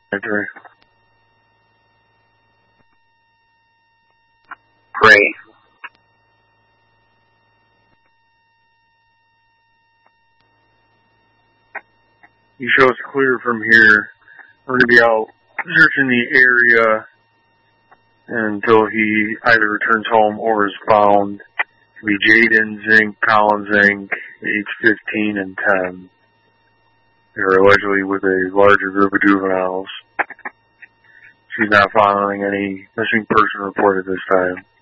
Pray. You show us clear from here. We're going to be out searching the area until he either returns home or is found. It'll be Jaden Zink, Colin Zink, age 15 and 10. They're allegedly with a larger group of juveniles. She's not filing any missing person report at this time.